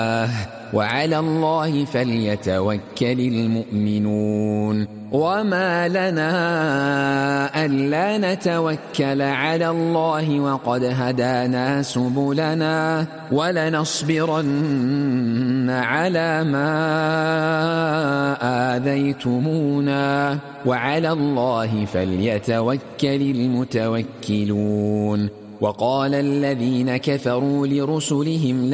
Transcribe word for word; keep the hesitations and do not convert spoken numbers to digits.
وعلى الله فليتوكل المؤمنون وما لنا ألا نتوكل على الله وقد هدانا سبلنا ولنصبرن على ما آذيتمونا وعلى الله فليتوكل المتوكلون. وقال الذين كفروا لرسلهم